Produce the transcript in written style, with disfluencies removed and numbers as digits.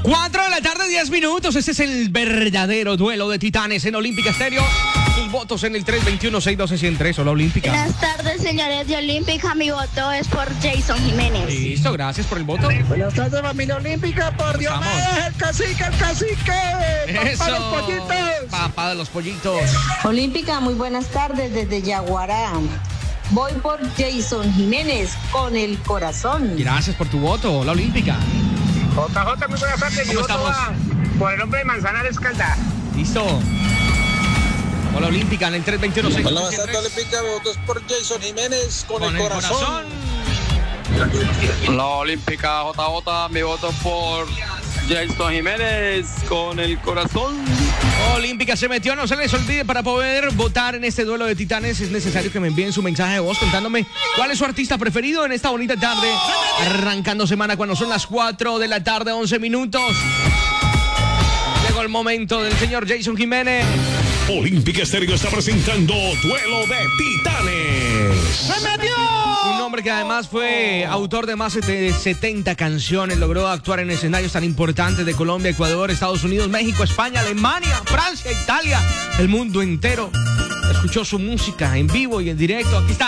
4 de la tarde, 10 minutos. Este es el verdadero duelo de titanes en Olímpica Estéreo. Tus votos en el 321-612-103, Hola Olímpica. Buenas tardes, señores de Olímpica. Mi voto es por Jason Jiménez. Listo, gracias por el voto. Buenas tardes, familia olímpica. Por Dios, el cacique. Eso. Papá de los pollitos. Papá de los pollitos. Olímpica, muy buenas tardes desde Yaguará. Voy por Jason Jiménez con el corazón. Gracias por tu voto, Hola Olímpica. JJ, muy buenas tardes. ¿Cómo estamos? Por el hombre de Manzanares Calda. Listo. Hola Olímpica en el 321-612-103. Hola, buenas tardes, Olímpica. Mi voto es por Jason Jiménez con el corazón. La Olímpica JJ, mi voto por Jason Jiménez con el corazón. Olímpica se metió, no se les olvide, para poder votar en este duelo de titanes es necesario que me envíen su mensaje de voz contándome cuál es su artista preferido en esta bonita tarde, arrancando semana cuando son las 4 de la tarde, 11 minutos. Llegó el momento del señor Jason Jiménez. Olímpica Estéreo está presentando Duelo de Titanes. ¡Se metió! Un hombre que además fue autor de más de 70 canciones, logró actuar en escenarios tan importantes de Colombia, Ecuador, Estados Unidos, México, España, Alemania, Francia, Italia, el mundo entero. Escuchó su música en vivo y en directo. Aquí está.